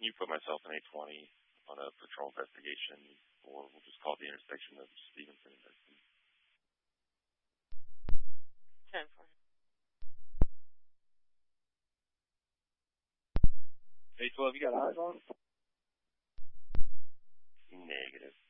can you put myself in 820 on a patrol investigation, or we'll just call the intersection of Stevenson and Dixon? 10-4. 812, you got eyes on? Negative.